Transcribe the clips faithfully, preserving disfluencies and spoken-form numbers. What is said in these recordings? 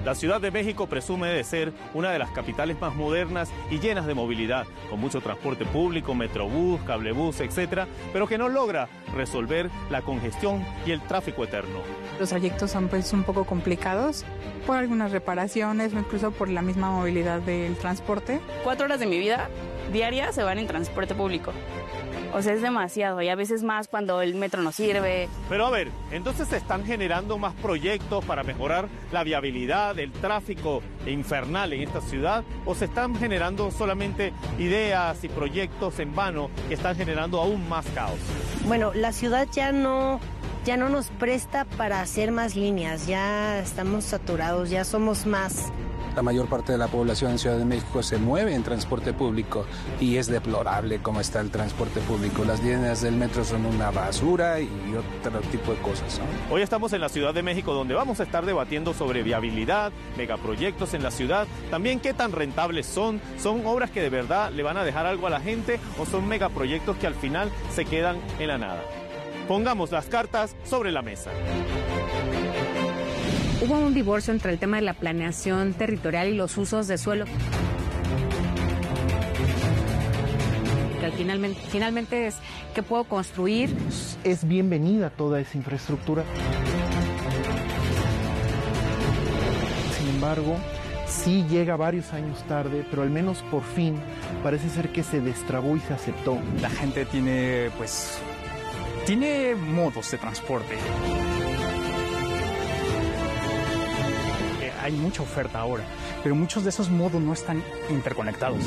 La Ciudad de México presume de ser una de las capitales más modernas y llenas de movilidad, con mucho transporte público, metrobús, cablebús, etcétera, pero que no logra resolver la congestión y el tráfico eterno. Los trayectos son pues un poco complicados por algunas reparaciones o incluso por la misma movilidad del transporte. Cuatro horas de mi vida diaria se van en transporte público. O sea, es demasiado y a veces más cuando el metro no sirve. Pero a ver, entonces se están generando más proyectos para mejorar la viabilidad, el tráfico infernal en esta ciudad, o se están generando solamente ideas y proyectos en vano que están generando aún más caos. Bueno, la ciudad ya no, ya no nos presta para hacer más líneas, ya estamos saturados, ya somos más. La mayor parte de la población en Ciudad de México se mueve en transporte público y es deplorable cómo está el transporte público. Las líneas del metro son una basura y otro tipo de cosas, ¿no? Hoy estamos en la Ciudad de México, donde vamos a estar debatiendo sobre viabilidad, megaproyectos en la ciudad, también qué tan rentables son, son obras que de verdad le van a dejar algo a la gente o son megaproyectos que al final se quedan en la nada. Pongamos las cartas sobre la mesa. Hubo un divorcio entre el tema de la planeación territorial y los usos de suelo. Que finalmente, finalmente es qué puedo construir. Es bienvenida toda esa infraestructura. Sin embargo, sí llega varios años tarde, pero al menos por fin parece ser que se destrabó y se aceptó. La gente tiene, pues, tiene modos de transporte. Hay mucha oferta ahora, pero muchos de esos modos no están interconectados.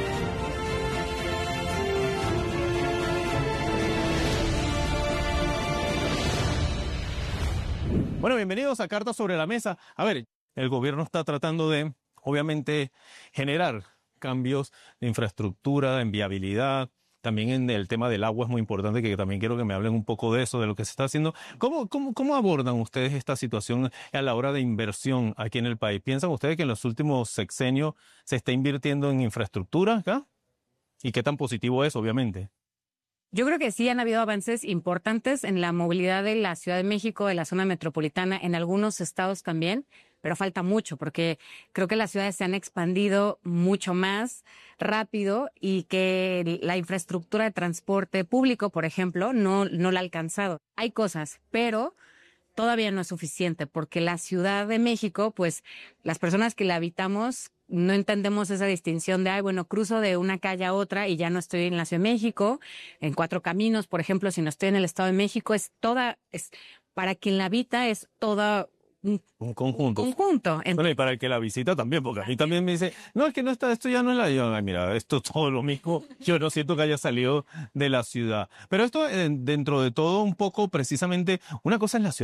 Bueno, bienvenidos a Cartas sobre la Mesa. A ver, el gobierno está tratando de, obviamente, generar cambios de infraestructura, en viabilidad. También en el tema del agua es muy importante, que también quiero que me hablen un poco de eso, de lo que se está haciendo. ¿Cómo, cómo, cómo abordan ustedes esta situación a la hora de inversión aquí en el país? ¿Piensan ustedes que en los últimos sexenios se está invirtiendo en infraestructura acá? ¿Y qué tan positivo es, obviamente? Yo creo que sí han habido avances importantes en la movilidad de la Ciudad de México, de la zona metropolitana, en algunos estados también, pero falta mucho porque creo que las ciudades se han expandido mucho más rápido y que la infraestructura de transporte público, por ejemplo, no, no la ha alcanzado. Hay cosas, pero todavía no es suficiente porque la Ciudad de México, pues las personas que la habitamos no entendemos esa distinción de, ay, bueno, cruzo de una calle a otra y ya no estoy en la Ciudad de México, en Cuatro Caminos, por ejemplo, si no estoy en el Estado de México, es toda, es para quien la habita es toda un, un conjunto. conjunto. Bueno, y para el que la visita también, porque a mí también me dice, no, es que no está, esto ya no es la... Yo, ay, mira, esto es todo lo mismo, yo no siento que haya salido de la ciudad. Pero esto, eh, dentro de todo, un poco, precisamente, una cosa es la ciudad.